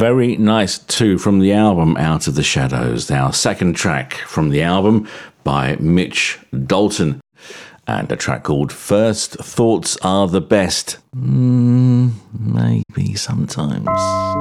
Very nice too from the album Out of the Shadows, our second track from the album by Mitch Dalton, and a track called First Thoughts Are the Best. Maybe sometimes.